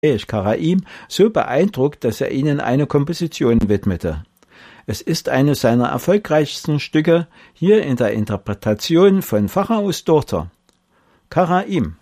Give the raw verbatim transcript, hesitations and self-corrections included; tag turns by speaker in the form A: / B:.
A: Karaim so beeindruckt, dass er ihnen eine Komposition widmete. Es ist eines seiner erfolgreichsten Stücke, hier in der Interpretation von Pharao Daughter. Karaim.